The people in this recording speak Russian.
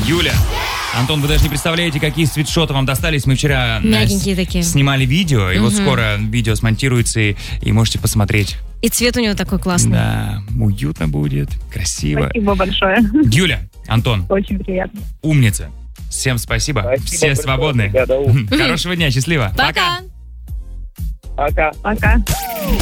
Юля, Антон, вы даже не представляете, какие свитшоты вам достались. Мы вчера мягенькие такие снимали видео, и вот скоро видео смонтируется, и можете посмотреть. И цвет у него такой классный. Да, уютно будет, красиво. Спасибо большое. Юля, Антон. Очень приятно. Умница. Всем спасибо. Все свободны. Хорошего дня, счастливо. Пока. Пока.